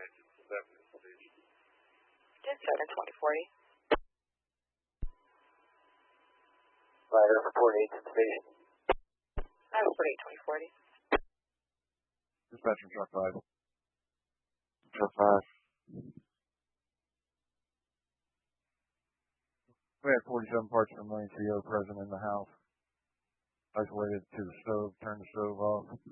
Just 72040. Rider, report 8 to the station. I report 82040. Dispatch from truck 5. Truck 5. We had 47 parts per million CO present in the house. Isolated to the stove, turned the stove off.